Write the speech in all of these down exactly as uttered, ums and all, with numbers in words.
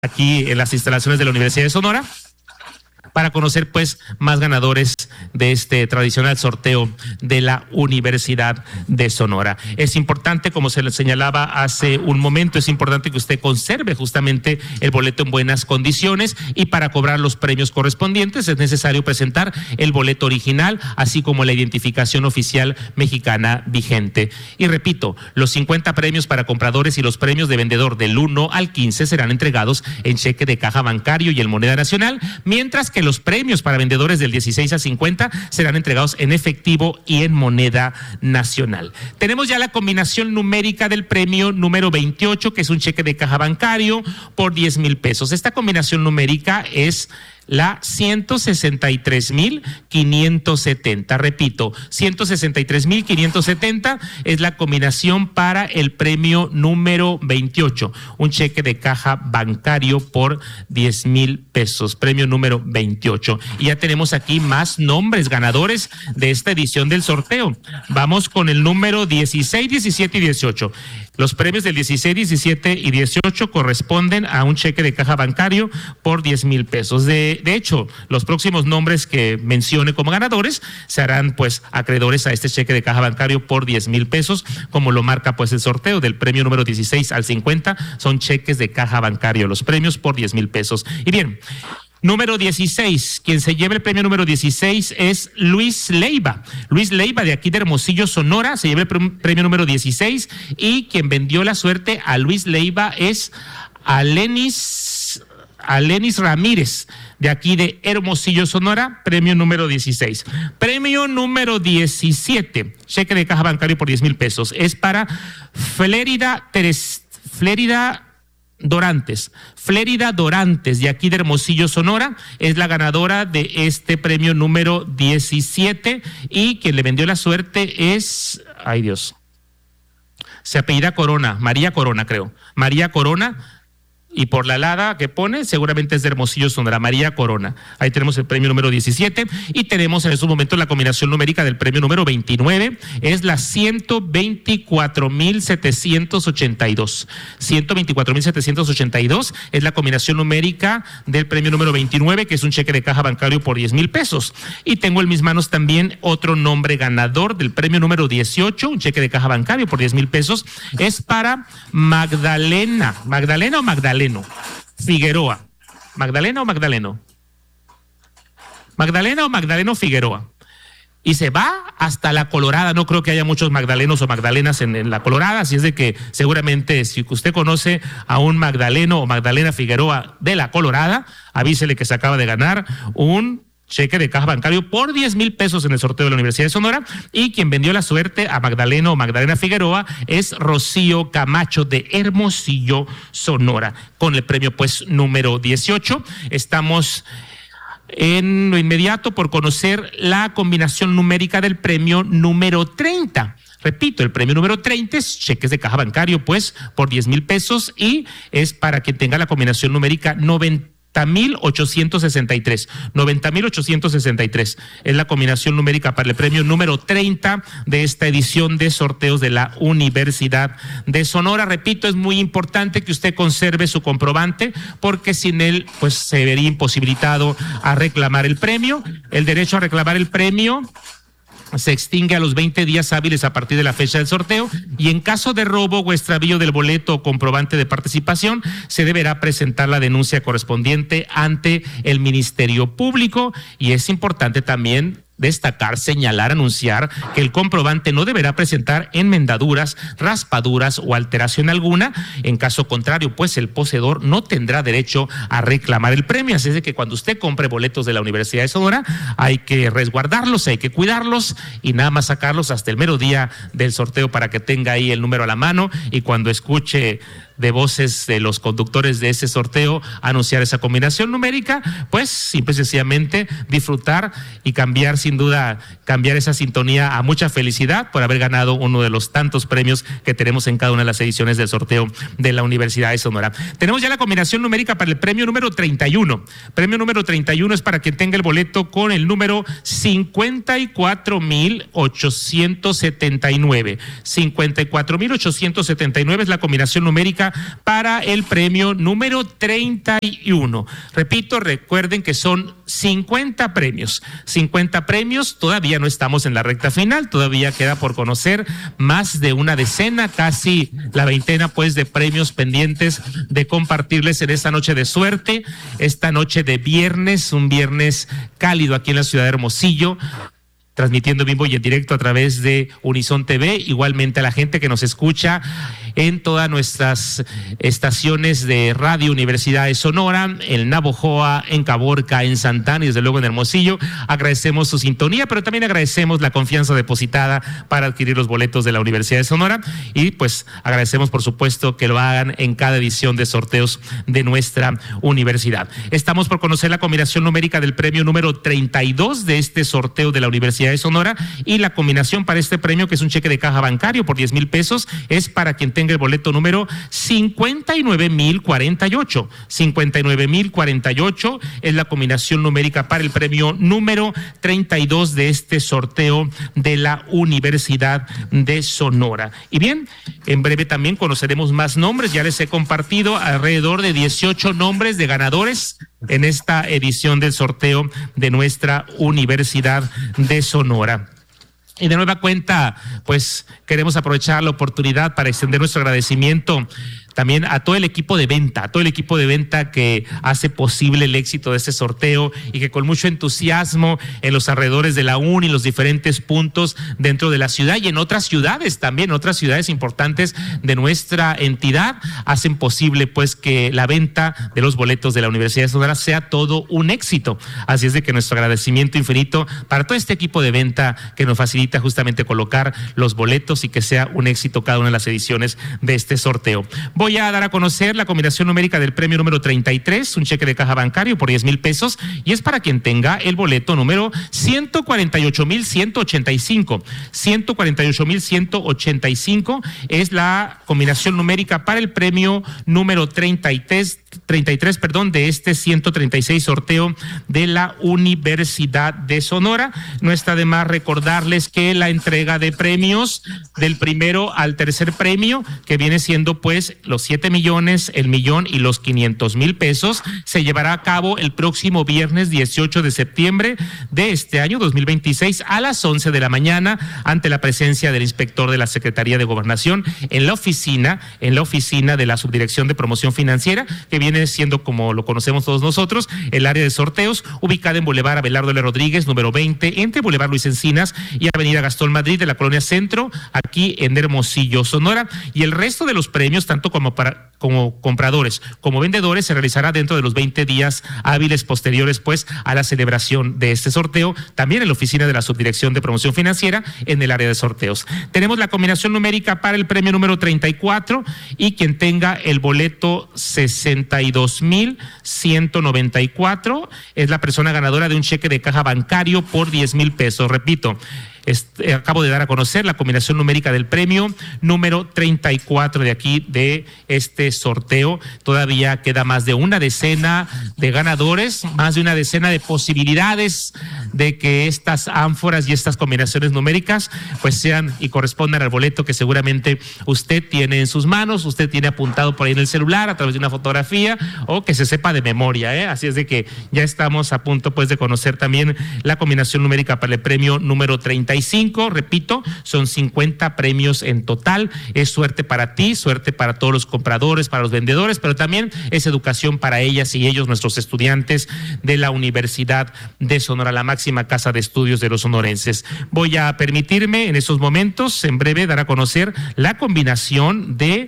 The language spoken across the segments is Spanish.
aquí en las instalaciones de la Universidad de Sonora, para conocer pues más ganadores de este tradicional sorteo de la Universidad de Sonora. Es importante, como se le señalaba hace un momento, es importante que usted conserve justamente el boleto en buenas condiciones, y para cobrar los premios correspondientes es necesario presentar el boleto original, así como la identificación oficial mexicana vigente. Y repito, los cincuenta premios para compradores y los premios de vendedor del uno al quince serán entregados en cheque de caja bancario y en moneda nacional, mientras que los premios para vendedores del dieciséis a cincuenta serán entregados en efectivo y en moneda nacional. Tenemos ya la combinación numérica del premio número veintiocho, que es un cheque de caja bancario por diez mil pesos. Esta combinación numérica es la ciento sesenta y tres mil quinientos setenta. Repito, ciento sesenta y tres mil quinientos setenta es la combinación para el premio número veintiocho, un cheque de caja bancario por diez mil pesos, premio número veintiocho. Y ya tenemos aquí más nombres ganadores de esta edición del sorteo. Vamos con el número dieciséis, diecisiete y dieciocho. Los premios del dieciséis, diecisiete y dieciocho corresponden a un cheque de caja bancario por diez mil pesos. De, de hecho, los próximos nombres que mencione como ganadores serán pues acreedores a este cheque de caja bancario por diez mil pesos, como lo marca pues el sorteo del premio número dieciséis al cincuenta, son cheques de caja bancario, los premios por diez mil pesos. Y bien, número dieciséis, quien se lleva el premio número dieciséis es Luis Leiva. Luis Leiva, de aquí de Hermosillo, Sonora, se lleva el premio número dieciséis, y quien vendió la suerte a Luis Leiva es Alenis, Alenis Ramírez, de aquí de Hermosillo, Sonora, premio número dieciséis. Premio número diecisiete, cheque de caja bancario por diez mil pesos, es para Flérida Teres, Flérida Dorantes. Flérida Dorantes, de aquí de Hermosillo, Sonora, es la ganadora de este premio número diecisiete, y quien le vendió la suerte es, ay Dios, se apellida Corona, María Corona creo, María Corona, y por la alada que pone, seguramente es de Hermosillo, Sonora, María Corona. Ahí tenemos el premio número diecisiete, y tenemos en estos momentos la combinación numérica del premio número veintinueve, es la ciento veinticuatro mil setecientos ochenta y dos. ciento veinticuatro mil setecientos ochenta y dos es la combinación numérica del premio número veintinueve, que es un cheque de caja bancario por diez mil pesos. Y tengo en mis manos también otro nombre ganador del premio número dieciocho, un cheque de caja bancario por diez mil pesos, es para Magdalena, Magdalena o Magdalena Figueroa. ¿Magdalena o Magdaleno? Magdalena o Magdaleno Figueroa. Y se va hasta la Colorada. No creo que haya muchos Magdalenos o Magdalenas en, en la Colorada, así es de que seguramente si usted conoce a un Magdaleno o Magdalena Figueroa de la Colorada, avísele que se acaba de ganar un cheque de caja bancario por diez mil pesos en el sorteo de la Universidad de Sonora, y quien vendió la suerte a Magdalena o Magdalena Figueroa es Rocío Camacho, de Hermosillo, Sonora, con el premio pues número dieciocho. Estamos en lo inmediato por conocer la combinación numérica del premio número treinta. Repito, el premio número treinta es cheques de caja bancario pues por diez mil pesos, y es para quien tenga la combinación numérica noventa mil ochocientos sesenta y tres. noventa mil ochocientos sesenta y tres es la combinación numérica para el premio número treinta de esta edición de sorteos de la Universidad de Sonora. Repito, es muy importante que usted conserve su comprobante, porque sin él pues se vería imposibilitado a reclamar el premio. El derecho a reclamar el premio se extingue a los veinte días hábiles a partir de la fecha del sorteo, y en caso de robo o extravío del boleto o comprobante de participación, se deberá presentar la denuncia correspondiente ante el Ministerio Público. Y es importante también destacar, señalar, anunciar que el comprobante no deberá presentar enmendaduras, raspaduras o alteración alguna. En caso contrario, pues el poseedor no tendrá derecho a reclamar el premio. Así es de que cuando usted compre boletos de la Universidad de Sonora, hay que resguardarlos, hay que cuidarlos, y nada más sacarlos hasta el mero día del sorteo para que tenga ahí el número a la mano, y cuando escuche de voces de los conductores de ese sorteo anunciar esa combinación numérica, pues simple y sencillamente disfrutar y cambiar, sin duda, cambiar esa sintonía a mucha felicidad por haber ganado uno de los tantos premios que tenemos en cada una de las ediciones del sorteo de la Universidad de Sonora. Tenemos ya la combinación numérica para el premio número treinta y uno. Premio número treinta y uno es para quien tenga el boleto con el número cincuenta y cuatro mil ochocientos setenta y nueve. cincuenta y cuatro mil ochocientos setenta y nueve es la combinación numérica Sonora para el premio número treinta y uno. Repito, recuerden que son cincuenta premios, cincuenta premios, todavía no estamos en la recta final, todavía queda por conocer más de una decena, casi la veintena pues de premios pendientes de compartirles en esta noche de suerte, esta noche de viernes, un viernes cálido aquí en la ciudad de Hermosillo, transmitiendo vivo y en directo a través de Unison T V, igualmente a la gente que nos escucha en todas nuestras estaciones de Radio Universidad de Sonora, en Navojoa, en Caborca, en Santana y desde luego en Hermosillo. Agradecemos su sintonía, pero también agradecemos la confianza depositada para adquirir los boletos de la Universidad de Sonora y pues agradecemos por supuesto que lo hagan en cada edición de sorteos de nuestra universidad. Estamos por conocer la combinación numérica del premio número treinta y dos de este sorteo de la Universidad de Sonora y la combinación para este premio, que es un cheque de caja bancario por diez mil pesos, es para quien tenga el boleto número cincuenta y nueve mil cuarenta y ocho. cincuenta y nueve mil cuarenta y ocho es la combinación numérica para el premio número treinta y dos de este sorteo de la Universidad de Sonora. Y bien, en breve también conoceremos más nombres. Ya les he compartido alrededor de dieciocho nombres de ganadores en esta edición del sorteo de nuestra Universidad de Sonora. Y de nueva cuenta, pues queremos aprovechar la oportunidad para extender nuestro agradecimiento también a todo el equipo de venta, a todo el equipo de venta que hace posible el éxito de este sorteo y que con mucho entusiasmo en los alrededores de la U N y los diferentes puntos dentro de la ciudad y en otras ciudades también, en otras ciudades importantes de nuestra entidad, hacen posible pues que la venta de los boletos de la Universidad de Sonora sea todo un éxito. Así es de que nuestro agradecimiento infinito para todo este equipo de venta que nos facilita justamente colocar los boletos y que sea un éxito cada una de las ediciones de este sorteo. Voy a dar a conocer la combinación numérica del premio número treinta y tres, un cheque de caja bancario por diez mil pesos, y es para quien tenga el boleto número ciento cuarenta y ocho mil ciento ochenta y cinco. ciento cuarenta y ocho mil ciento ochenta y cinco es la combinación numérica para el premio número treinta y tres, treinta y tres, perdón, de este ciento treinta y seis sorteo de la Universidad de Sonora. No está de más recordarles que la entrega de premios del primero al tercer premio, que viene siendo pues los siete millones, el millón y los quinientos mil pesos, se llevará a cabo el próximo viernes dieciocho de septiembre de este año dos mil veintiséis a las once de la mañana ante la presencia del inspector de la Secretaría de Gobernación en la oficina, en la oficina de la Subdirección de Promoción Financiera, que viene siendo, como lo conocemos todos nosotros, el área de sorteos, ubicada en Boulevard Abelardo L. Rodríguez, número veinte, entre Boulevard Luis Encinas y Avenida Gastón Madrid de la Colonia Centro, aquí en Hermosillo, Sonora. Y el resto de los premios, tanto como para como compradores como vendedores, se realizará dentro de los veinte días hábiles posteriores pues a la celebración de este sorteo, también en la oficina de la Subdirección de Promoción Financiera en el área de sorteos. Tenemos la combinación numérica para el premio número treinta y cuatro y quien tenga el boleto sesenta y dos mil ciento noventa y cuatro es la persona ganadora de un cheque de caja bancario por diez mil pesos. Repito, Este, acabo de dar a conocer la combinación numérica del premio número treinta y cuatro de aquí de este sorteo. Todavía queda más de una decena de ganadores, más de una decena de posibilidades de que estas ánforas y estas combinaciones numéricas pues sean y correspondan al boleto que seguramente usted tiene en sus manos, usted tiene apuntado por ahí en el celular a través de una fotografía o que se sepa de memoria, ¿eh? Así es de que ya estamos a punto pues de conocer también la combinación numérica para el premio número treinta y cinco, repito, son cincuenta premios en total. Es suerte para ti, suerte para todos los compradores, para los vendedores, pero también es educación para ellas y ellos, nuestros estudiantes de la Universidad de Sonora, la máxima casa de estudios de los sonorenses. Voy a permitirme en estos momentos, en breve, dar a conocer la combinación de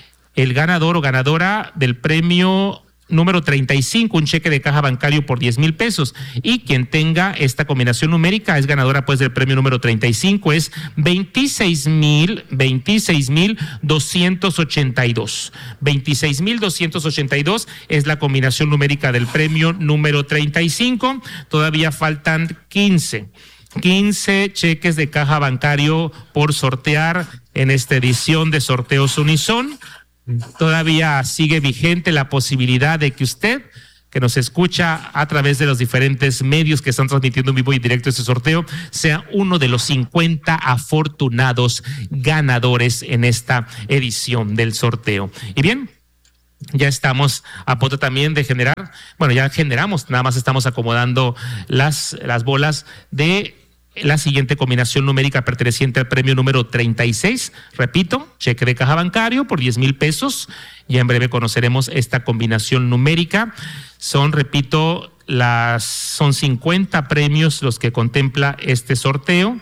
el ganador o ganadora del premio número treinta y cinco, un cheque de caja bancario por diez mil pesos, y quien tenga esta combinación numérica es ganadora pues del premio número treinta y cinco, es veintiséis mil, veintiséis mil doscientos ochenta y dos. veintiséis mil doscientos ochenta y dos es la combinación numérica del premio número treinta y cinco. Todavía faltan quince. quince cheques de caja bancario por sortear en esta edición de Sorteos Unison. Todavía sigue vigente la posibilidad de que usted, que nos escucha a través de los diferentes medios que están transmitiendo en vivo y directo este sorteo, sea uno de los cincuenta afortunados ganadores en esta edición del sorteo. Y bien, ya estamos a punto también de generar, bueno, ya generamos, nada más estamos acomodando las, las bolas de la siguiente combinación numérica perteneciente al premio número treinta y seis. Repito, cheque de caja bancario por diez mil pesos. Ya en breve conoceremos esta combinación numérica. Son, repito, las, son cincuenta premios los que contempla este sorteo.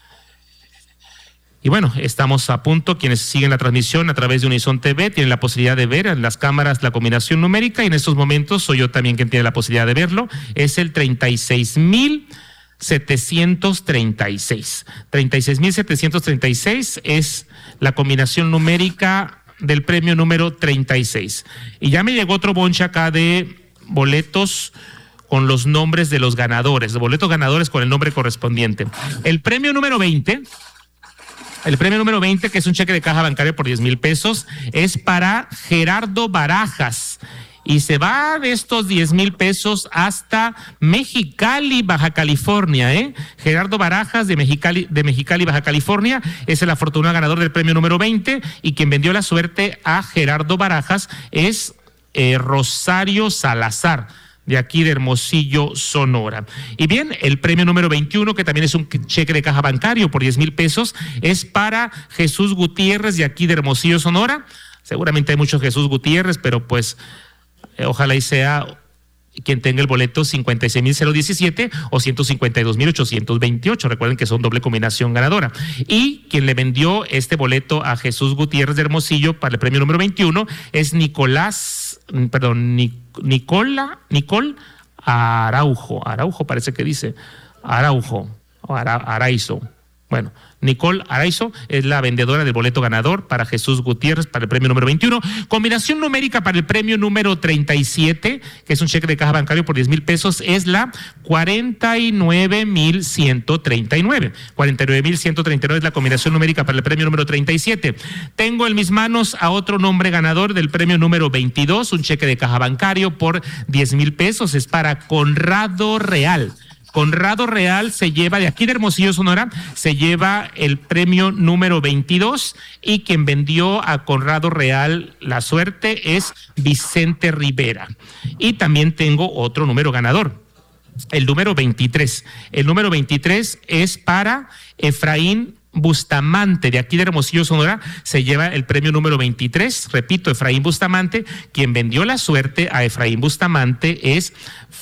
Y bueno, estamos a punto. Quienes siguen la transmisión a través de Unison T V tienen la posibilidad de ver en las cámaras la combinación numérica, y en estos momentos soy yo también quien tiene la posibilidad de verlo. Es el treinta y seis mil setecientos treinta y seis. treinta y seis mil setecientos treinta y seis es la combinación numérica del premio número treinta y seis. Y ya me llegó otro bonche acá de boletos con los nombres de los ganadores, de boletos ganadores con el nombre correspondiente. El premio número veinte... El premio número veinte, que es un cheque de caja bancaria por diez mil pesos, es para Gerardo Barajas. Y se va de estos diez mil pesos hasta Mexicali, Baja California, ¿eh? Gerardo Barajas de Mexicali, de Mexicali, Baja California, es el afortunado ganador del premio número veinte, y quien vendió la suerte a Gerardo Barajas es eh, Rosario Salazar, de aquí de Hermosillo, Sonora. Y bien, el premio número veintiuno, que también es un cheque de caja bancario por diez mil pesos, es para Jesús Gutiérrez, de aquí de Hermosillo, Sonora. Seguramente hay muchos Jesús Gutiérrez, pero pues eh, ojalá y sea quien tenga el boleto cincuenta y seis mil diecisiete o ciento cincuenta y dos mil ochocientos veintiocho. Recuerden que son doble combinación ganadora. Y quien le vendió este boleto a Jesús Gutiérrez de Hermosillo para el premio número veintiuno es Nicolás, perdón, Nicola, Nicol Araujo. Araujo parece que dice. Araujo o Ara, Araizo. Bueno, Nicole Araizo es la vendedora del boleto ganador para Jesús Gutiérrez para el premio número veintiuno. Combinación numérica para el premio número treinta y siete, que es un cheque de caja bancario por diez mil pesos, es la cuarenta y nueve mil ciento treinta y nueve. cuarenta y nueve mil ciento treinta y nueve es la combinación numérica para el premio número treinta y siete. Tengo en mis manos a otro nombre ganador del premio número veintidós, un cheque de caja bancario por diez mil pesos, es para Conrado Real. Conrado Real se lleva, de aquí de Hermosillo, Sonora, se lleva el premio número veintidós, y quien vendió a Conrado Real la suerte es Vicente Rivera. Y también tengo otro número ganador, el número veintitrés. El número veintitrés es para Efraín Bustamante, de aquí de Hermosillo, Sonora, se lleva el premio número veintitrés. Repito, Efraín Bustamante. Quien vendió la suerte a Efraín Bustamante es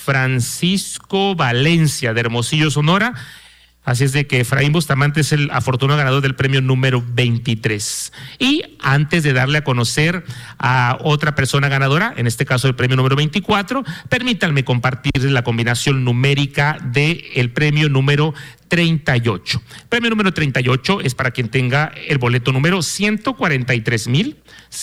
Francisco Valencia, de Hermosillo, Sonora. Así es de que Efraín Bustamante es el afortunado ganador del premio número veintitrés. Y antes de darle a conocer a otra persona ganadora, en este caso el premio número veinticuatro, permítanme compartirles la combinación numérica del premio número treinta y ocho. Premio número treinta y ocho es para quien tenga el boleto número ciento cuarenta y tres mil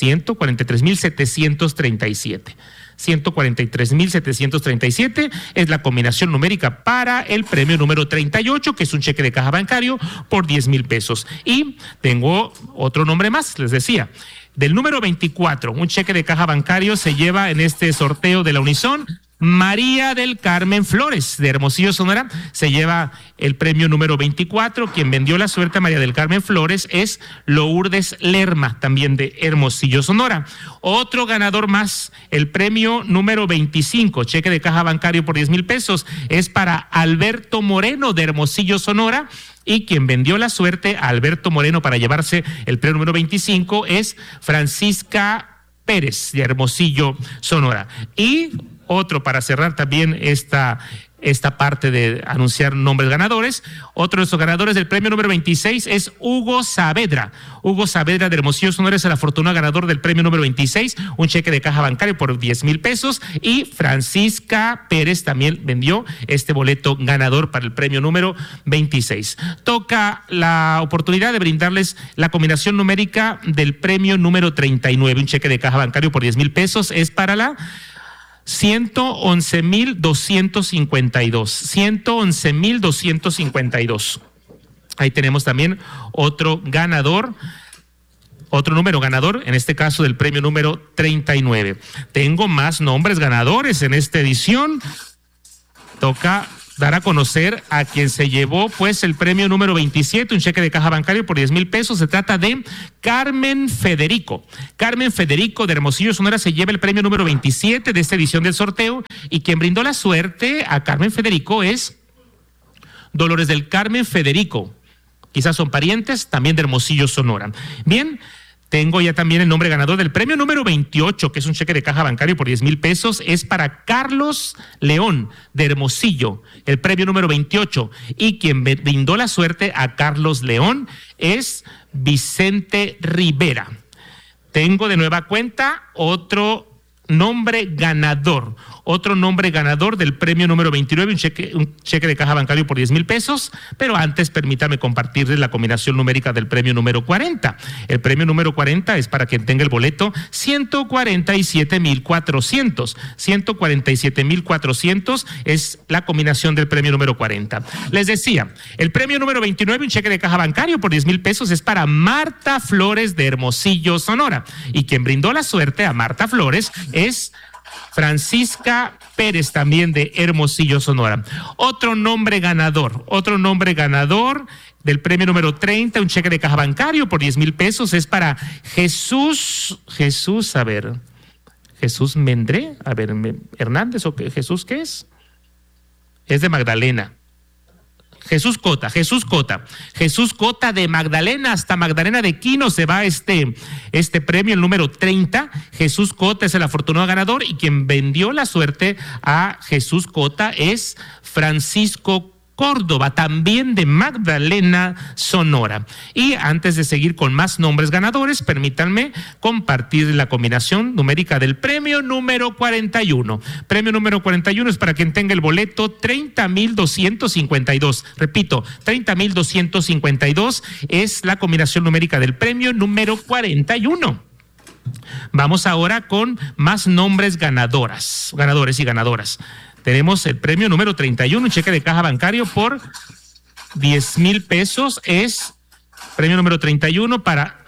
setecientos treinta y siete. ciento cuarenta y tres mil setecientos treinta y siete es la combinación numérica para el premio número treinta y ocho, que es un cheque de caja bancario por diez mil pesos. Y tengo otro nombre más, les decía. Del número veinticuatro, un cheque de caja bancario se lleva en este sorteo de la Unison María del Carmen Flores, de Hermosillo, Sonora, se lleva el premio número veinticuatro. Quien vendió la suerte a María del Carmen Flores es Lourdes Lerma, también de Hermosillo, Sonora. Otro ganador más, el premio número veinticinco, cheque de caja bancario por diez mil pesos, es para Alberto Moreno, de Hermosillo, Sonora. Y quien vendió la suerte a Alberto Moreno para llevarse el premio número veinticinco es Francisca Pérez, de Hermosillo, Sonora. Y otro, para cerrar también esta, esta parte de anunciar nombres ganadores, otro de esos ganadores del premio número veintiséis es Hugo Saavedra. Hugo Saavedra, de Hermosillo, Sonora, es el afortunado ganador del premio número veintiséis, un cheque de caja bancario por diez mil pesos. Y Francisca Pérez también vendió este boleto ganador para el premio número veintiséis. Toca la oportunidad de brindarles la combinación numérica del premio número treinta y nueve, un cheque de caja bancario por diez mil pesos, es para la ciento once mil doscientos cincuenta y dos. ciento once mil doscientos cincuenta y dos. Ahí tenemos también otro ganador, otro número ganador, en este caso del premio número treinta y nueve. Tengo más nombres ganadores en esta edición. Toca dar a conocer a quien se llevó pues el premio número veintisiete, un cheque de caja bancario por diez mil pesos. Se trata de Carmen Federico. Carmen Federico de Hermosillo, Sonora, se lleva el premio número veintisiete de esta edición del sorteo, y quien brindó la suerte a Carmen Federico es Dolores del Carmen Federico. Quizás son parientes también de Hermosillo, Sonora. Bien, tengo ya también el nombre ganador del premio número veintiocho, que es un cheque de caja bancario por diez mil pesos. Es para Carlos León de Hermosillo, el premio número veintiocho. Y quien brindó la suerte a Carlos León es Vicente Rivera. Tengo de nueva cuenta otro nombre ganador, otro nombre ganador del premio número veintinueve, un cheque, un cheque de caja bancario por diez mil pesos, pero antes permítame compartirles la combinación numérica del premio número cuarenta. El premio número cuarenta es para quien tenga el boleto ciento cuarenta y siete mil cuatrocientos. ciento cuarenta y siete mil cuatrocientos es la combinación del premio número cuarenta. Les decía, el premio número veintinueve, un cheque de caja bancario por diez mil pesos, es para Marta Flores de Hermosillo, Sonora. Y quien brindó la suerte a Marta Flores es Francisca Pérez, también de Hermosillo, Sonora. Otro nombre ganador, otro nombre ganador del premio número treinta, un cheque de caja bancario por diez mil pesos, es para Jesús, Jesús, a ver, Jesús Mendré, a ver, Hernández, o qué, Jesús, ¿qué es? Es de Magdalena. Jesús Cota, Jesús Cota, Jesús Cota de Magdalena hasta Magdalena de Quino se va este, este premio, el número treinta. Jesús Cota es el afortunado ganador, y quien vendió la suerte a Jesús Cota es Francisco Córdoba, también de Magdalena, Sonora. Y antes de seguir con más nombres ganadores, permítanme compartir la combinación numérica del premio número cuarenta y uno. Premio número cuarenta y uno es para quien tenga el boleto treinta mil doscientos cincuenta y dos. Repito, treinta mil doscientos cincuenta y dos es la combinación numérica del premio número cuarenta y uno. Vamos ahora con más nombres ganadoras, ganadores y ganadoras. Tenemos el premio número treinta y uno, un cheque de caja bancario por diez mil pesos. Es premio número treinta y uno para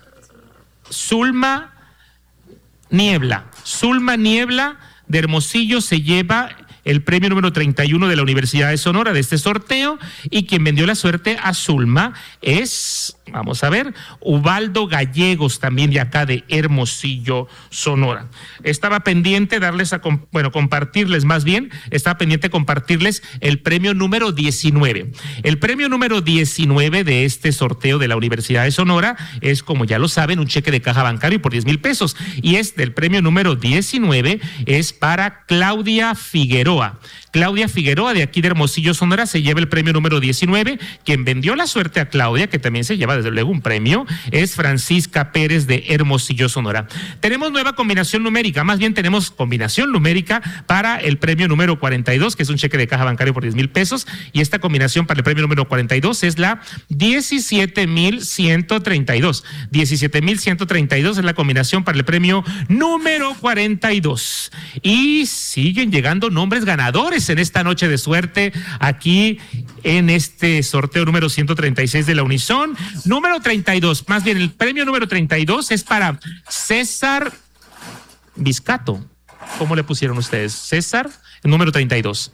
Zulma Niebla. Zulma Niebla de Hermosillo se lleva el premio número treinta y uno de la Universidad de Sonora de este sorteo, y quien vendió la suerte a Zulma es, vamos a ver, Ubaldo Gallegos, también de acá de Hermosillo, Sonora. Estaba pendiente darles a, bueno, compartirles más bien, estaba pendiente compartirles el premio número diecinueve. El premio número diecinueve de este sorteo de la Universidad de Sonora es, como ya lo saben, un cheque de caja bancario por diez mil pesos, y este, el premio número diecinueve, es para Claudia Figueroa. Claudia Figueroa, de aquí de Hermosillo, Sonora, se lleva el premio número diecinueve. Quien vendió la suerte a Claudia, que también se lleva desde luego un premio, es Francisca Pérez de Hermosillo, Sonora. Tenemos nueva combinación numérica, más bien tenemos combinación numérica para el premio número cuarenta y dos, que es un cheque de caja bancario por diez mil pesos, y esta combinación para el premio número cuarenta y dos es la diecisiete mil ciento treinta y dos. diecisiete mil ciento treinta y dos es la combinación para el premio número cuarenta y dos. Y siguen llegando nombres ganadores en esta noche de suerte aquí en este sorteo número ciento treinta y seis de la Unison. Número treinta y dos, más bien el premio número treinta y dos es para César Vizcato. ¿Cómo le pusieron ustedes? César, el número treinta y dos.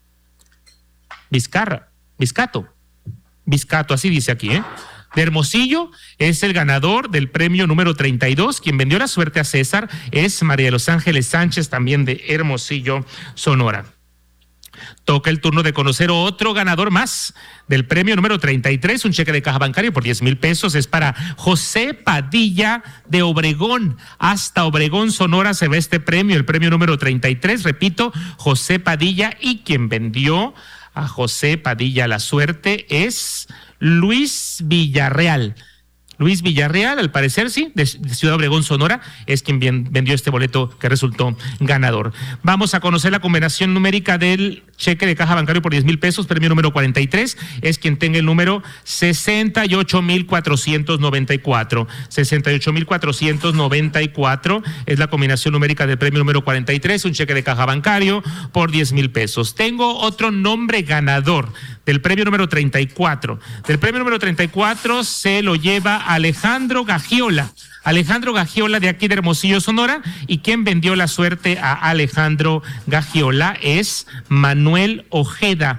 Vizcarra, Vizcato. Vizcato, así dice aquí, ¿eh? De Hermosillo es el ganador del premio número treinta y dos. Quien vendió la suerte a César es María de los Ángeles Sánchez, también de Hermosillo, Sonora. Toca el turno de conocer otro ganador más del premio número treinta y tres, un cheque de caja bancario por diez mil pesos. Es para José Padilla de Obregón. Hasta Obregón, Sonora, se ve este premio, el premio número treinta y tres. Repito, José Padilla, y quien vendió a José Padilla la suerte es Luis Villarreal. Luis Villarreal, al parecer sí, de, de Ciudad Obregón, Sonora, es quien bien, vendió este boleto que resultó ganador. Vamos a conocer la combinación numérica del cheque de caja bancario por diez mil pesos, premio número cuarenta y tres, es quien tenga el número sesenta y ocho mil cuatrocientos noventa y cuatro. sesenta y ocho mil cuatrocientos noventa y cuatro es la combinación numérica del premio número cuarenta y tres, un cheque de caja bancario por diez mil pesos. Tengo otro nombre ganador del premio número treinta y cuatro. Del premio número treinta y cuatro se lo lleva Alejandro Gagiola. Alejandro Gagiola, de aquí de Hermosillo, Sonora, y quien vendió la suerte a Alejandro Gagiola es Manuel Ojeda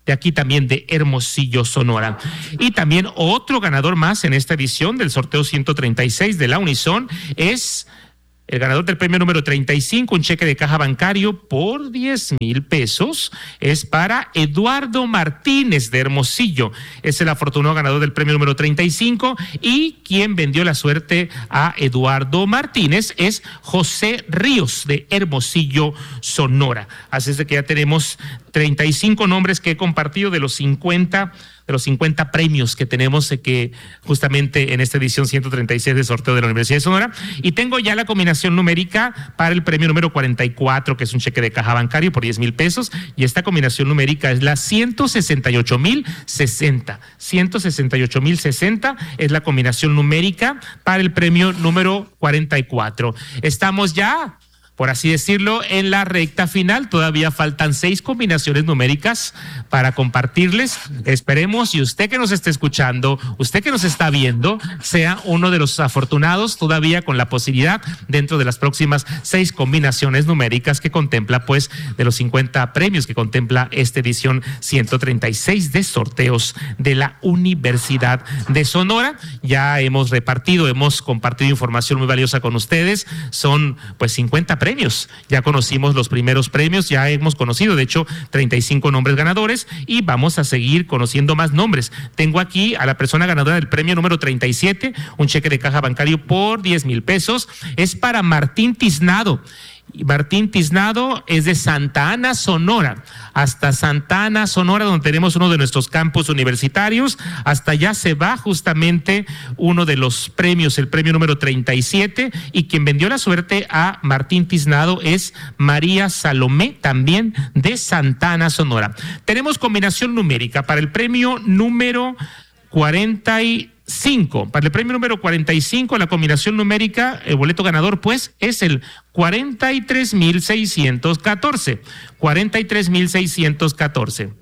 de aquí también de Hermosillo, Sonora. Y también otro ganador más en esta edición del sorteo ciento treinta y seis de la Unison es el ganador del premio número treinta y cinco, un cheque de caja bancario por diez mil pesos, es para Eduardo Martínez de Hermosillo. Es el afortunado ganador del premio número treinta y cinco, y quien vendió la suerte a Eduardo Martínez es José Ríos de Hermosillo, Sonora. Así es de que ya tenemos treinta y cinco nombres que he compartido de los cincuenta de los cincuenta premios que tenemos eh, que justamente en esta edición ciento treinta y seis de sorteo de la Universidad de Sonora. Y tengo ya la combinación numérica para el premio número cuarenta y cuatro, que es un cheque de caja bancario por diez mil pesos. Y esta combinación numérica es la ciento sesenta y ocho mil sesenta. ciento sesenta y ocho mil sesenta es la combinación numérica para el premio número cuarenta y cuatro. Estamos ya, por así decirlo, en la recta final. Todavía faltan seis combinaciones numéricas para compartirles. Esperemos, y usted que nos está escuchando, usted que nos está viendo, sea uno de los afortunados todavía con la posibilidad dentro de las próximas seis combinaciones numéricas que contempla, pues, de los cincuenta premios que contempla esta edición ciento treinta y seis de sorteos de la Universidad de Sonora. Ya hemos repartido, hemos compartido información muy valiosa con ustedes. Son, pues, cincuenta premios. Premios. Ya conocimos los primeros premios, ya hemos conocido, de hecho, treinta y cinco nombres ganadores, y vamos a seguir conociendo más nombres. Tengo aquí a la persona ganadora del premio número treinta y siete, un cheque de caja bancario por diez mil pesos. Es para Martín Tiznado. Martín Tiznado es de Santa Ana, Sonora. Hasta Santa Ana, Sonora, donde tenemos uno de nuestros campus universitarios. Hasta allá se va justamente uno de los premios, el premio número treinta y siete, y quien vendió la suerte a Martín Tiznado es María Salomé, también de Santa Ana, Sonora. Tenemos combinación numérica para el premio número cuarenta y cinco. Para el premio número cuarenta y cinco, la combinación numérica, el boleto ganador, pues, es el cuarenta y tres mil seiscientos catorce. cuarenta y tres mil seiscientos catorce.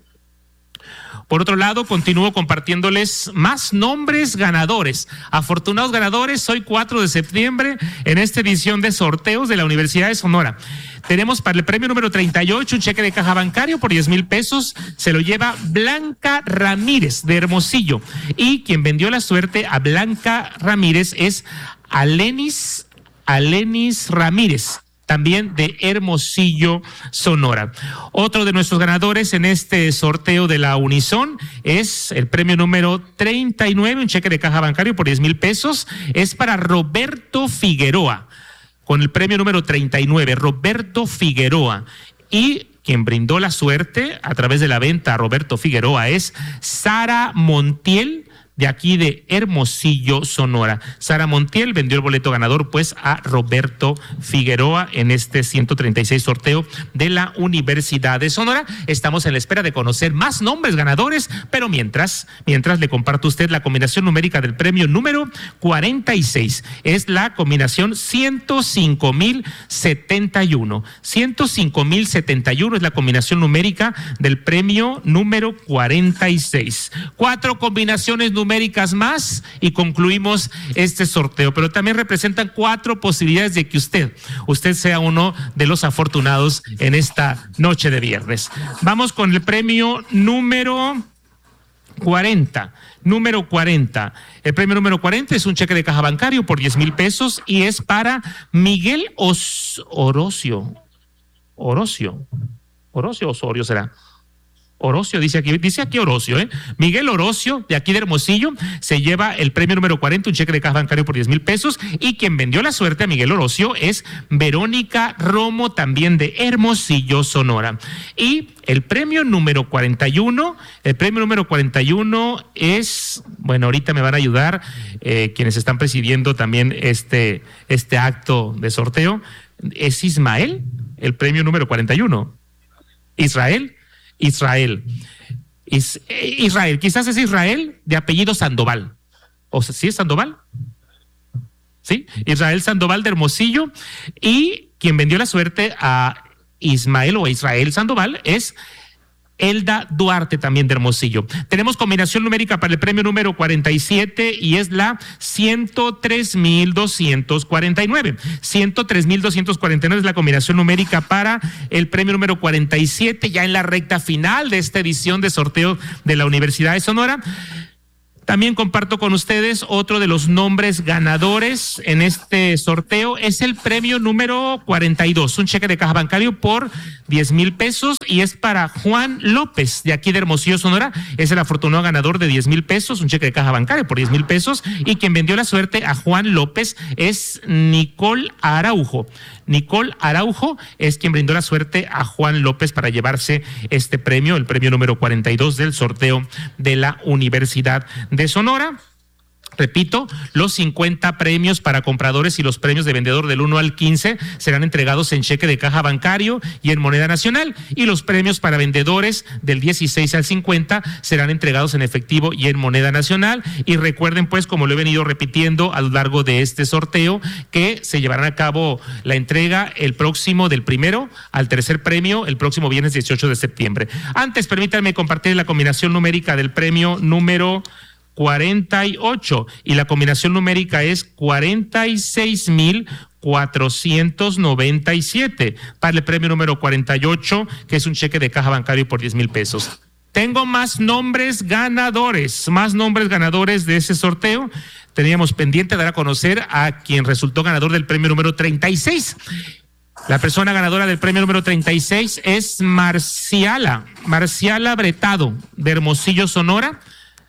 Por otro lado, continúo compartiéndoles más nombres ganadores. Afortunados ganadores, hoy cuatro de septiembre, en esta edición de sorteos de la Universidad de Sonora. Tenemos para el premio número treinta y ocho un cheque de caja bancario por diez mil pesos. Se lo lleva Blanca Ramírez de Hermosillo. Y quien vendió la suerte a Blanca Ramírez es Alenis, Alenis Ramírez, también de Hermosillo, Sonora. Otro de nuestros ganadores en este sorteo de la Unison es el premio número treinta y nueve, un cheque de caja bancario por diez mil pesos. Es para Roberto Figueroa, con el premio número treinta y nueve, Roberto Figueroa. Y quien brindó la suerte a través de la venta a Roberto Figueroa es Sara Montiel, de aquí de Hermosillo, Sonora. Sara Montiel vendió el boleto ganador, pues, a Roberto Figueroa en este ciento treinta y seis sorteo de la Universidad de Sonora. Estamos en la espera de conocer más nombres ganadores, pero mientras, mientras le comparto a usted la combinación numérica del premio número cuarenta y seis. Es la combinación ciento cinco mil setenta y uno. ciento cinco mil setenta y uno es la combinación numérica del premio número cuarenta y seis. Cuatro combinaciones numéricas numéricas más y concluimos este sorteo, pero también representan cuatro posibilidades de que usted, usted sea uno de los afortunados en esta noche de viernes. Vamos con el premio número cuarenta. Número cuarenta. El premio número cuarenta es un cheque de caja bancario por diez mil pesos y es para Miguel Os Orocio. Orocio. Orocio Osorio será. Orocio, dice aquí, dice aquí Orocio, ¿eh? Miguel Orocio, de aquí de Hermosillo, se lleva el premio número cuarenta, un cheque de caja bancario por diez mil pesos, y quien vendió la suerte a Miguel Orocio es Verónica Romo, también de Hermosillo, Sonora. Y el premio número cuarenta y uno, el premio número cuarenta y uno es, bueno, ahorita me van a ayudar eh, quienes están presidiendo también este, este acto de sorteo, es Ismael, el premio número cuarenta y uno. Israel. Israel. Is, Israel, quizás es Israel de apellido Sandoval. ¿O sí es Sandoval? Sí, Israel Sandoval de Hermosillo. Y quien vendió la suerte a Ismael o a Israel Sandoval es Elda Duarte, también de Hermosillo. Tenemos combinación numérica para el premio número cuarenta y siete y es la ciento tres mil doscientos cuarenta y nueve. ciento tres mil doscientos cuarenta y nueve es la combinación numérica para el premio número cuarenta y siete, ya en la recta final de esta edición de sorteo de la Universidad de Sonora. También comparto con ustedes otro de los nombres ganadores en este sorteo. Es el premio número cuarenta y dos, un cheque de caja bancario por diez mil pesos y es para Juan López, de aquí de Hermosillo, Sonora. Es el afortunado ganador de diez mil pesos, un cheque de caja bancario por diez mil pesos. Y quien vendió la suerte a Juan López es Nicole Araujo. Nicole Araujo es quien brindó la suerte a Juan López para llevarse este premio, el premio número cuarenta y dos del sorteo de la Universidad de Sonora. Repito, los cincuenta premios para compradores y los premios de vendedor del uno al quince serán entregados en cheque de caja bancario y en moneda nacional, y los premios para vendedores del dieciséis al cincuenta serán entregados en efectivo y en moneda nacional. Y recuerden, pues, como lo he venido repitiendo a lo largo de este sorteo, que se llevará a cabo la entrega el próximo del primero al tercer premio el próximo viernes dieciocho de septiembre. Antes, permítanme compartir la combinación numérica del premio número cuarenta y ocho y la combinación numérica es cuarenta y seis mil cuatrocientos noventa y siete para el premio número cuarenta y ocho, que es un cheque de caja bancario por diez mil pesos. Tengo más nombres ganadores, más nombres ganadores de ese sorteo. Teníamos pendiente dar a conocer a quien resultó ganador del premio número treinta y seis. La persona ganadora del premio número treinta y seis es Marciala, Marciala Bretado, de Hermosillo, Sonora.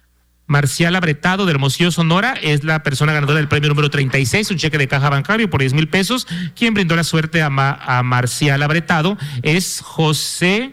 Marciala Bretado, de Hermosillo, Sonora, es la persona ganadora del premio número treinta y seis, un cheque de caja bancario por diez mil pesos. Quien brindó la suerte a, Ma, a Marciala Bretado es José,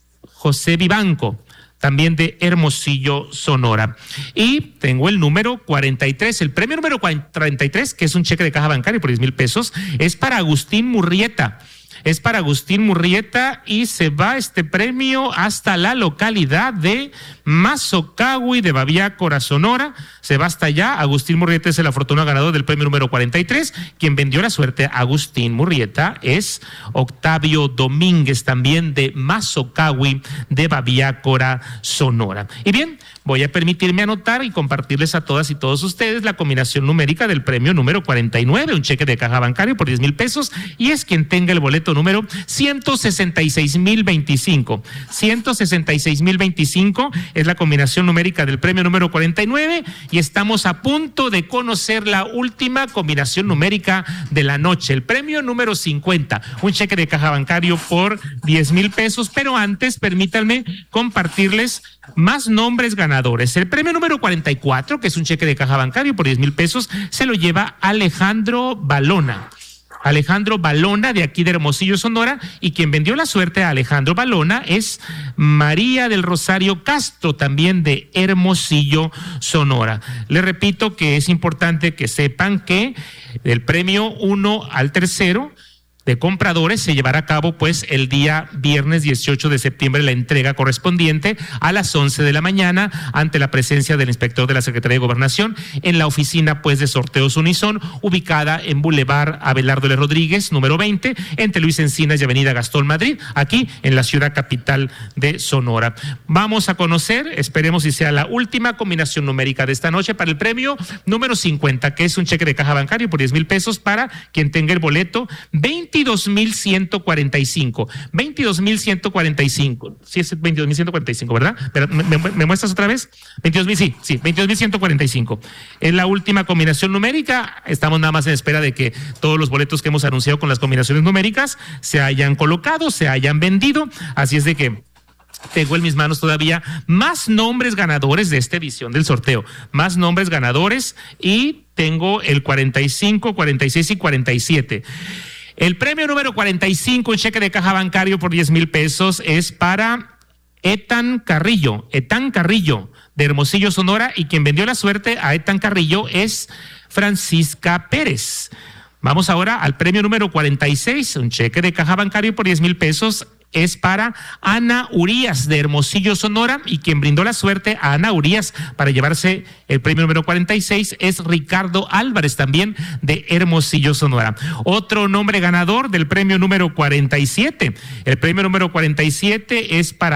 José Vivanco, también de Hermosillo, Sonora. Y tengo el número cuarenta y tres, el premio número cuarenta y tres, que es un cheque de caja bancario por diez mil pesos, es para Agustín Murrieta. Es para Agustín Murrieta y se va este premio hasta la localidad de Mazocahui de Babiácora, Sonora. Se va hasta allá. Agustín Murrieta es el afortunado ganador del premio número cuarenta y tres. Quien vendió la suerte a Agustín Murrieta es Octavio Domínguez, también de Mazocahui de Babiácora, Sonora. Y bien, voy a permitirme anotar y compartirles a todas y todos ustedes la combinación numérica del premio número cuarenta y nueve, un cheque de caja bancario por diez mil pesos, y es quien tenga el boleto número ciento sesenta y seis mil veinticinco. ciento sesenta y seis mil veinticinco es la combinación numérica del premio número cuarenta y nueve, y estamos a punto de conocer la última combinación numérica de la noche, el premio número cincuenta, un cheque de caja bancario por diez mil pesos, pero antes permítanme compartirles más nombres ganadores. El premio número cuarenta y cuatro, que es un cheque de caja bancario por diez mil pesos, se lo lleva Alejandro Balona. Alejandro Balona, de aquí de Hermosillo, Sonora, y quien vendió la suerte a Alejandro Balona es María del Rosario Castro, también de Hermosillo, Sonora. Les repito que es importante que sepan que del premio uno al tercero de compradores se llevará a cabo pues el día viernes dieciocho de septiembre la entrega correspondiente a las once de la mañana ante la presencia del inspector de la Secretaría de Gobernación en la oficina pues de sorteos Unison, ubicada en Boulevard Abelardo L. Rodríguez, número veinte, entre Luis Encinas y Avenida Gastón Madrid, aquí en la ciudad capital de Sonora. Vamos a conocer, esperemos si sea la última combinación numérica de esta noche para el premio número cincuenta, que es un cheque de caja bancario por diez mil pesos para quien tenga el boleto veintidós mil ciento cuarenta y cinco. veintidós mil ciento cuarenta y cinco. Sí, es veintidós mil ciento cuarenta y cinco, ¿verdad? Pero, ¿me, me, ¿Me muestras otra vez? veintidós mil, sí, sí, veintidós mil ciento cuarenta y cinco. Es la última combinación numérica. Estamos nada más en espera de que todos los boletos que hemos anunciado con las combinaciones numéricas se hayan colocado, se hayan vendido. Así es de que tengo en mis manos todavía más nombres ganadores de esta edición del sorteo, más nombres ganadores, y tengo el cuarenta y cinco, cuarenta y seis y cuarenta y siete. El premio número cuarenta y cinco, un cheque de caja bancario por diez mil pesos, es para Etan Carrillo, Etan Carrillo, de Hermosillo, Sonora, y quien vendió la suerte a Etan Carrillo es Francisca Pérez. Vamos ahora al premio número cuarenta y seis, un cheque de caja bancario por diez mil pesos, es para Ana Urías, de Hermosillo, Sonora, y quien brindó la suerte a Ana Urías para llevarse el premio número cuarenta y seis es Ricardo Álvarez, también de Hermosillo, Sonora. Otro nombre ganador del premio número cuarenta y siete. El premio número cuarenta y siete es para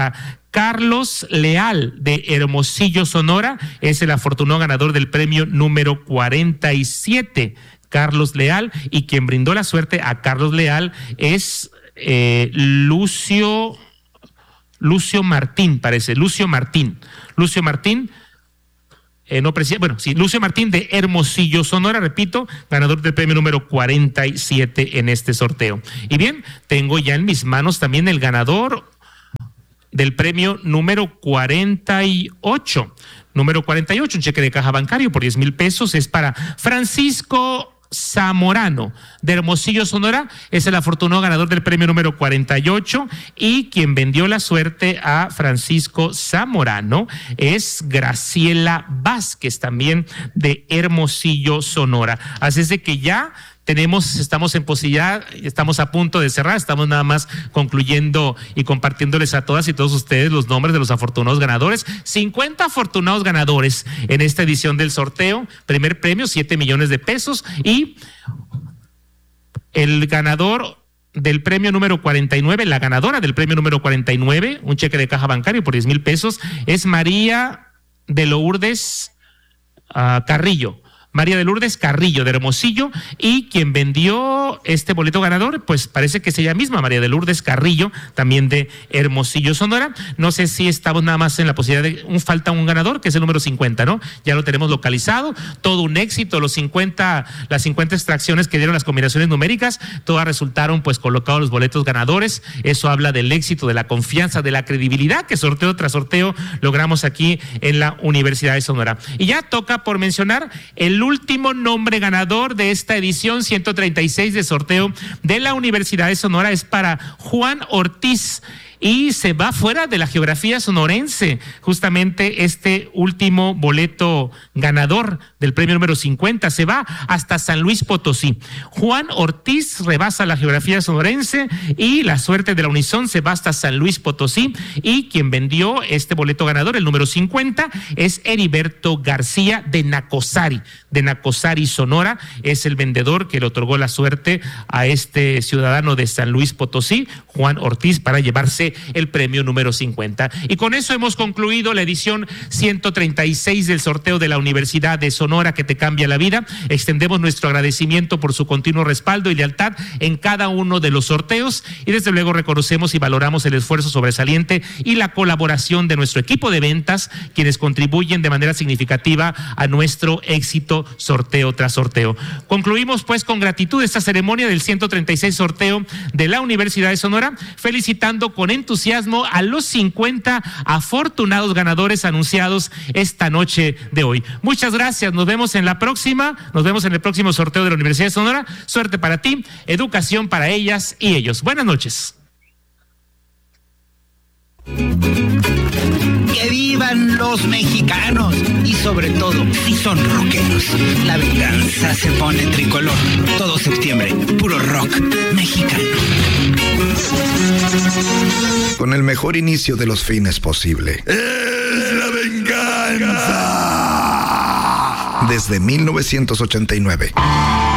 Carlos Leal, de Hermosillo, Sonora, es el afortunado ganador del premio número cuarenta y siete. Carlos Leal, y quien brindó la suerte a Carlos Leal es eh, Lucio, Lucio Martín, parece, Lucio Martín. Lucio Martín, eh, no precisa, bueno, sí, Lucio Martín de Hermosillo, Sonora, repito, ganador del premio número cuarenta y siete en este sorteo. Y bien, tengo ya en mis manos también el ganador del premio número cuarenta y ocho. Número cuarenta y ocho, un cheque de caja bancario por diez mil pesos, es para Francisco Zamorano, de Hermosillo, Sonora, es el afortunado ganador del premio número cuarenta y ocho, y quien vendió la suerte a Francisco Zamorano es Graciela Vázquez, también de Hermosillo, Sonora. Así es de que ya tenemos, estamos en posibilidad, estamos a punto de cerrar, estamos nada más concluyendo y compartiéndoles a todas y todos ustedes los nombres de los afortunados ganadores. cincuenta afortunados ganadores en esta edición del sorteo. Primer premio, siete millones de pesos, y el ganador del premio número cuarenta y nueve, la ganadora del premio número cuarenta y nueve, un cheque de caja bancario por diez mil pesos, es María de Lourdes uh, Carrillo. María de Lourdes Carrillo, de Hermosillo, y quien vendió este boleto ganador, pues parece que es ella misma, María de Lourdes Carrillo, también de Hermosillo, Sonora. No sé si estamos nada más en la posibilidad de, un, falta un ganador, que es el número cincuenta, ¿no? Ya lo tenemos localizado, todo un éxito, los cincuenta, las cincuenta extracciones que dieron las combinaciones numéricas, todas resultaron pues colocados los boletos ganadores. Eso habla del éxito, de la confianza, de la credibilidad que sorteo tras sorteo logramos aquí en la Universidad de Sonora. Y ya toca por mencionar el último nombre ganador de esta edición ciento treinta y seis de sorteo de la Universidad de Sonora, es para Juan Ortiz, y se va fuera de la geografía sonorense. Justamente este último boleto ganador del premio número cincuenta se va hasta San Luis Potosí. Juan Ortiz rebasa la geografía sonorense y la suerte de la Unison se va hasta San Luis Potosí, y quien vendió este boleto ganador, el número cincuenta, es Heriberto García de Nacosari, de Nacosari, Sonora. Es el vendedor que le otorgó la suerte a este ciudadano de San Luis Potosí, Juan Ortiz, para llevarse el premio número cincuenta. Y con eso hemos concluido la edición ciento treinta y seis del sorteo de la Universidad de Sonora, que te cambia la vida. Extendemos nuestro agradecimiento por su continuo respaldo y lealtad en cada uno de los sorteos, y desde luego reconocemos y valoramos el esfuerzo sobresaliente y la colaboración de nuestro equipo de ventas, quienes contribuyen de manera significativa a nuestro éxito sorteo tras sorteo. Concluimos pues con gratitud esta ceremonia del ciento treinta y seis sorteo de la Universidad de Sonora, felicitando con entusiasmo a los cincuenta afortunados ganadores anunciados esta noche de hoy. Muchas gracias, nos vemos en la próxima, nos vemos en el próximo sorteo de la Universidad de Sonora. Suerte para ti, educación para ellas y ellos. Buenas noches. Que vivan los mexicanos, y sobre todo si son rockeros. La venganza se pone tricolor todo septiembre, puro rock mexicano. Con el mejor inicio de los fines posible. ¡Es la venganza! Desde mil novecientos ochenta y nueve.